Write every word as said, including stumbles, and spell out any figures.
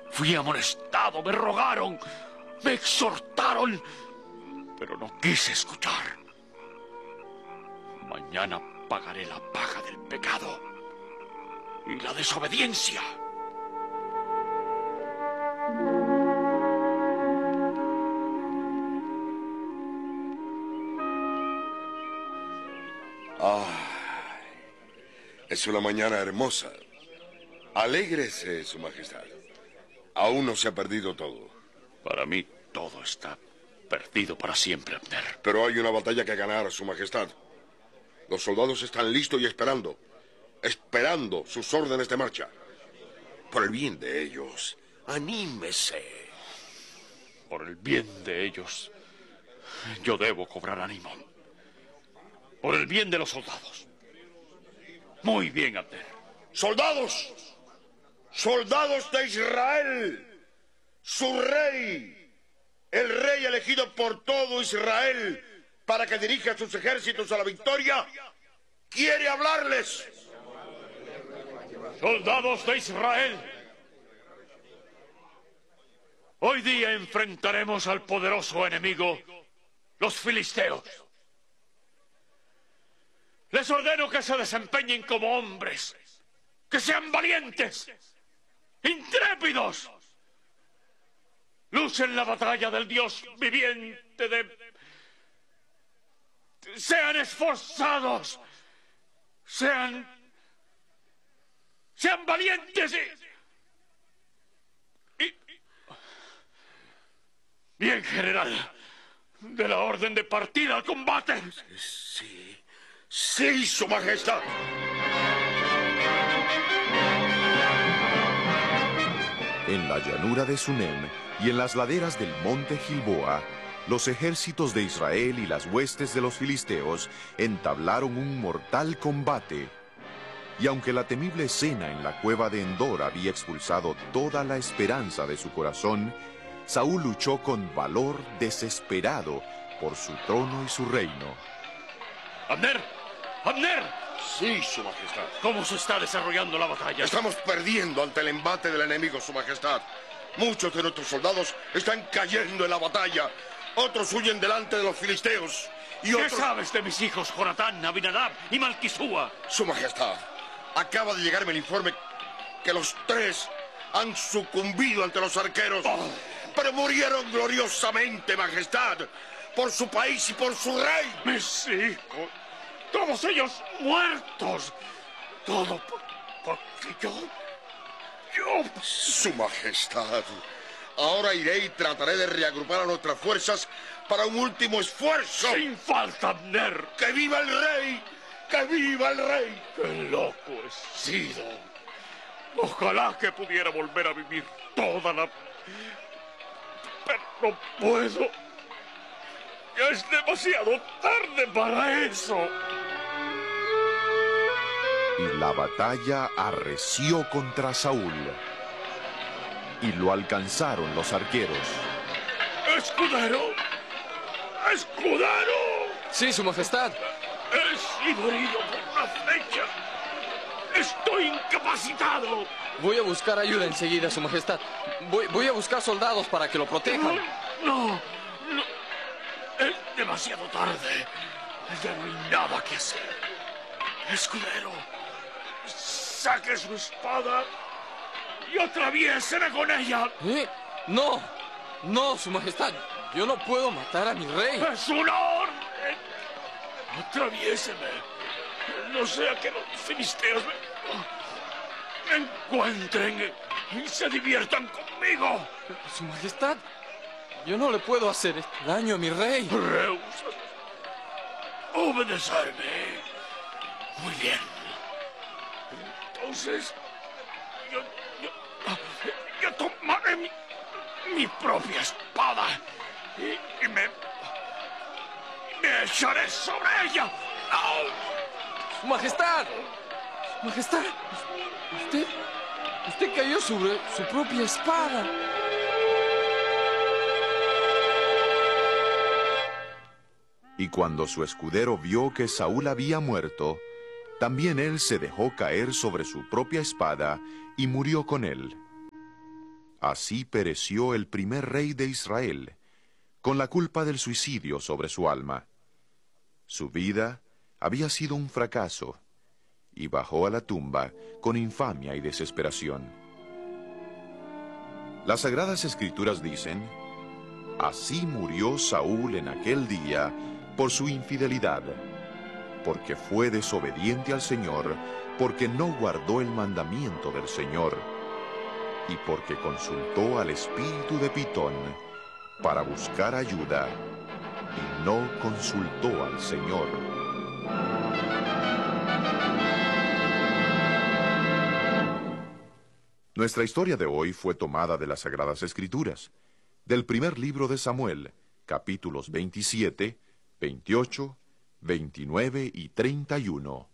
Fui amonestado, me rogaron, me exhortaron, pero no quise escuchar. Mañana pagaré la paga del pecado y la desobediencia. Ah, es una mañana hermosa. Alégrese, Su Majestad. Aún no se ha perdido todo. Para mí, todo está perdido para siempre, Abner. Pero hay una batalla que ganar, Su Majestad. Los soldados están listos y esperando. Esperando sus órdenes de marcha. Por el bien de ellos, anímese. Por el bien de ellos, yo debo cobrar ánimo. Por el bien de los soldados. Muy bien, Abner. ¡Soldados! ¡Soldados de Israel! ¡Su rey! El rey elegido por todo Israel para que dirija sus ejércitos a la victoria, quiere hablarles. Soldados de Israel, hoy día enfrentaremos al poderoso enemigo, los filisteos. Les ordeno que se desempeñen como hombres, que sean valientes, intrépidos. Lucen la batalla del Dios viviente de... Sean esforzados, sean... Sean valientes y... y... Bien, general, de la orden de partida al combate. Sí, sí, Su Majestad. En la llanura de Sunem y en las laderas del monte Gilboa, los ejércitos de Israel y las huestes de los filisteos entablaron un mortal combate. Y aunque la temible escena en la cueva de Endor había expulsado toda la esperanza de su corazón, Saúl luchó con valor desesperado por su trono y su reino. ¡Abner! ¡Abner! Sí, Su Majestad. ¿Cómo se está desarrollando la batalla? Estamos perdiendo ante el embate del enemigo, Su Majestad. Muchos de nuestros soldados están cayendo en la batalla. Otros huyen delante de los filisteos. Y otros... ¿Qué sabes de mis hijos, Jonatán, Abinadab y Malquisúa? Su Majestad, acaba de llegarme el informe que los tres han sucumbido ante los arqueros. Oh. Pero murieron gloriosamente, Majestad, por su país y por su rey. Mis hijos, todos ellos muertos. Todo por, porque yo... Yo... Su Majestad, ahora iré y trataré de reagrupar a nuestras fuerzas para un último esfuerzo. Sin falta, Abner. ¡Que viva el rey! ¡Que viva el rey! ¡Qué loco he sido! Ojalá que pudiera volver a vivir toda la... Pero no puedo. Ya es demasiado tarde para eso. Y la batalla arreció contra Saúl. Y lo alcanzaron los arqueros. ¡Escudero! ¡Escudero! Sí, Su Majestad. He sido herido por una flecha. Estoy incapacitado. Voy a buscar ayuda enseguida, Su Majestad. Voy, voy a buscar soldados para que lo protejan. No, no, no. Es demasiado tarde. Ya no hay nada que hacer. Escudero, saque su espada y atraviéseme con ella. ¿Eh? No, no, Su Majestad. Yo no puedo matar a mi rey. ¡Es una orden! Atraviéseme. No sea que los filisteos me, me encuentren y se diviertan conmigo. Su Majestad, yo no le puedo hacer este daño a mi rey. Rehúsate obedecerme. Muy bien. Entonces, yo, yo, yo tomaré mi, mi propia espada y, y me, y me echaré sobre ella. ¡No! Su Majestad, Su Majestad, usted, usted cayó sobre su propia espada. Y cuando su escudero vio que Saúl había muerto, también él se dejó caer sobre su propia espada y murió con él. Así pereció el primer rey de Israel, con la culpa del suicidio sobre su alma. Su vida había sido un fracaso, y bajó a la tumba con infamia y desesperación. Las Sagradas Escrituras dicen: así murió Saúl en aquel día por su infidelidad, porque fue desobediente al Señor, porque no guardó el mandamiento del Señor, y porque consultó al espíritu de Pitón para buscar ayuda, y no consultó al Señor. Nuestra historia de hoy fue tomada de las Sagradas Escrituras, del primer libro de Samuel, capítulos veintisiete, veintiocho, veintinueve y treinta y uno.